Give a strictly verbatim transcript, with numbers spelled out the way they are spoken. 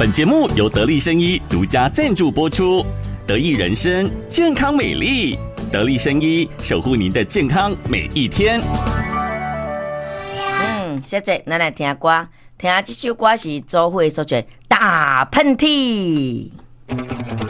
本节目由得力生医独家赞助播出，得意人生健康美丽，得力生医守护您的健康每一天。 嗯，现在咱来听歌，听这首歌是周蕙所唱《大喷嚏》。